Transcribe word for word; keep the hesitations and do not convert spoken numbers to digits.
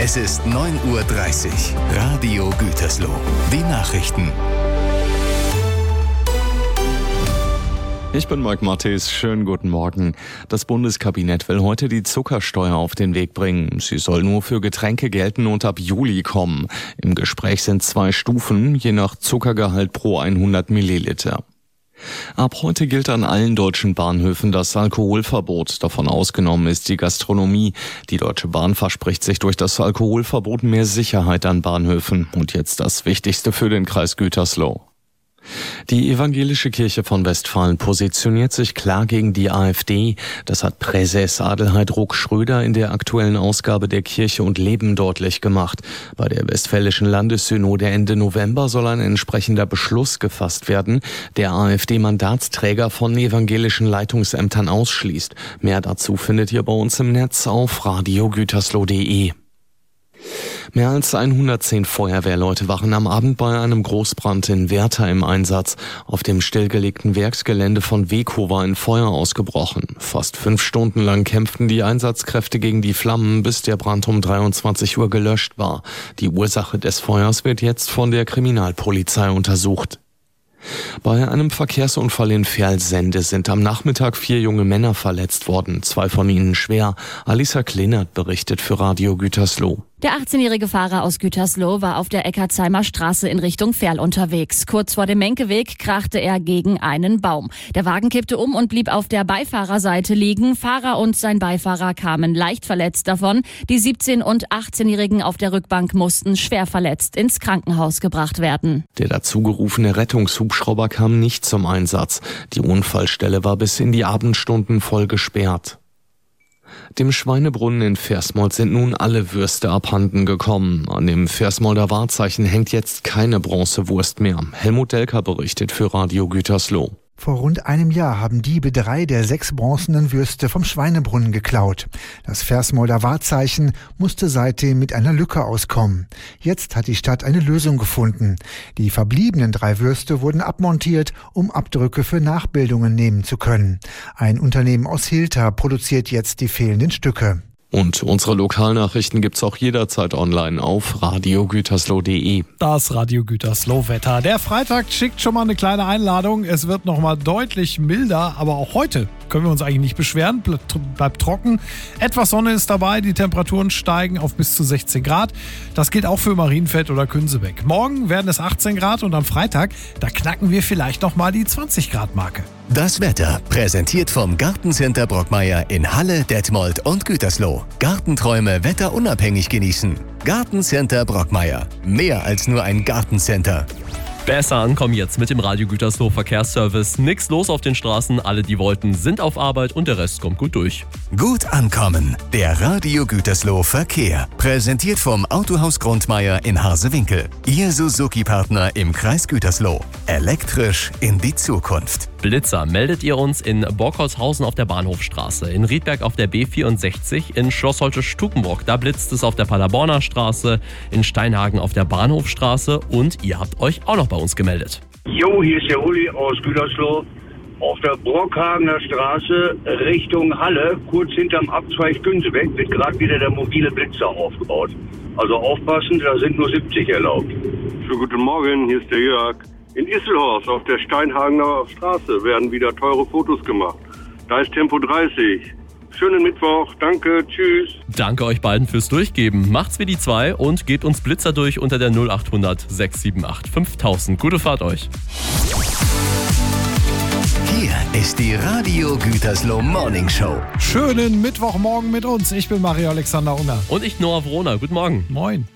Es ist neun Uhr dreißig. Radio Gütersloh. Die Nachrichten. Ich bin Mike Mattes. Schönen guten Morgen. Das Bundeskabinett will heute die Zuckersteuer auf den Weg bringen. Sie soll nur für Getränke gelten und ab Juli kommen. Im Gespräch sind zwei Stufen, je nach Zuckergehalt pro hundert Milliliter. Ab heute gilt an allen deutschen Bahnhöfen das Alkoholverbot. Davon ausgenommen ist die Gastronomie. Die Deutsche Bahn verspricht sich durch das Alkoholverbot mehr Sicherheit an Bahnhöfen. Und jetzt das Wichtigste für den Kreis Gütersloh. Die Evangelische Kirche von Westfalen positioniert sich klar gegen die AfD. Das hat Präses Adelheid Ruck-Schröder in der aktuellen Ausgabe der Kirche und Leben deutlich gemacht. Bei der Westfälischen Landessynode Ende November soll ein entsprechender Beschluss gefasst werden, der AfD-Mandatsträger von evangelischen Leitungsämtern ausschließt. Mehr dazu findet ihr bei uns im Netz auf radio gütersloh punkt de. Mehr als hundertzehn Feuerwehrleute waren am Abend bei einem Großbrand in Werther im Einsatz. Auf dem stillgelegten Werksgelände von Weco war ein Feuer ausgebrochen. Fast fünf Stunden lang kämpften die Einsatzkräfte gegen die Flammen, bis der Brand um dreiundzwanzig Uhr gelöscht war. Die Ursache des Feuers wird jetzt von der Kriminalpolizei untersucht. Bei einem Verkehrsunfall in Verlsende sind am Nachmittag vier junge Männer verletzt worden, zwei von ihnen schwer. Alisa Klenert berichtet für Radio Gütersloh. Der achtzehnjährige Fahrer aus Gütersloh war auf der Eckartsheimer Straße in Richtung Verl unterwegs. Kurz vor dem Menkeweg krachte er gegen einen Baum. Der Wagen kippte um und blieb auf der Beifahrerseite liegen. Fahrer und sein Beifahrer kamen leicht verletzt davon. Die siebzehn- und achtzehnjährigen auf der Rückbank mussten schwer verletzt ins Krankenhaus gebracht werden. Der dazugerufene Rettungshubschrauber kam nicht zum Einsatz. Die Unfallstelle war bis in die Abendstunden voll gesperrt. Dem Schweinebrunnen in Versmold sind nun alle Würste abhanden gekommen. An dem Versmolder Wahrzeichen hängt jetzt keine Bronzewurst mehr. Helmut Delker berichtet für Radio Gütersloh. Vor rund einem Jahr haben Diebe drei der sechs bronzenen Würste vom Schweinebrunnen geklaut. Das Versmolder Wahrzeichen musste seitdem mit einer Lücke auskommen. Jetzt hat die Stadt eine Lösung gefunden. Die verbliebenen drei Würste wurden abmontiert, um Abdrücke für Nachbildungen nehmen zu können. Ein Unternehmen aus Hilter produziert jetzt die fehlenden Stücke. Und unsere Lokalnachrichten gibt's auch jederzeit online auf radio gütersloh punkt de. Das Radio Gütersloh Wetter. Der Freitag schickt schon mal eine kleine Einladung. Es wird noch mal deutlich milder, aber auch heute können wir uns eigentlich nicht beschweren. Bleibt trocken. Etwas Sonne ist dabei. Die Temperaturen steigen auf bis zu sechzehn Grad. Das gilt auch für Marienfeld oder Künsebeck. Morgen werden es achtzehn Grad und am Freitag, da knacken wir vielleicht noch mal die zwanzig Grad Marke. Das Wetter präsentiert vom Gartencenter Brockmeier in Halle, Detmold und Gütersloh. Gartenträume wetterunabhängig genießen. Gartencenter Brockmeier. Mehr als nur ein Gartencenter. Besser ankommen jetzt mit dem Radio Gütersloh Verkehrsservice. Nix los auf den Straßen, alle die wollten sind auf Arbeit und der Rest kommt gut durch. Gut ankommen, der Radio Gütersloh Verkehr. Präsentiert vom Autohaus Grundmeier in Harsewinkel. Ihr Suzuki-Partner im Kreis Gütersloh. Elektrisch in die Zukunft. Blitzer meldet ihr uns in Borkholzhausen auf der Bahnhofstraße, in Riedberg auf der B vierundsechzig, in Schloss Holte-Stukenbrock, da blitzt es auf der Paderborner Straße, in Steinhagen auf der Bahnhofstraße und ihr habt euch auch noch bei uns gemeldet. Jo, hier ist der Uli aus Gütersloh. Auf der Brockhagener Straße Richtung Halle, kurz hinterm Abzweig Günsebeck, wird gerade wieder der mobile Blitzer aufgebaut. Also aufpassen, da sind nur siebzig erlaubt. Schönen guten Morgen, hier ist der Jörg. In Isselhorst auf der Steinhagener Straße werden wieder teure Fotos gemacht. Da ist Tempo dreißig. Schönen Mittwoch, danke, tschüss. Danke euch beiden fürs Durchgeben. Macht's wie die zwei und gebt uns Blitzer durch unter der null achthundert sechs sieben acht fünftausend. Gute Fahrt euch. Hier ist die Radio Gütersloh Morning Show. Schönen Mittwochmorgen mit uns. Ich bin Mario Alexander Unger. Und ich Noah Vrona. Guten Morgen. Moin.